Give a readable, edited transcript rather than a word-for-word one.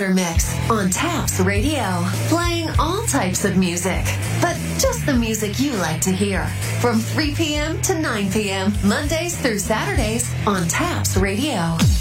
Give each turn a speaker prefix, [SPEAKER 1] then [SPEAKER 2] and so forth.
[SPEAKER 1] After Mix on Taps Radio, playing all types of music, but just the music you like to hear. From 3 p.m. to 9 p.m., Mondays through Saturdays on Taps Radio.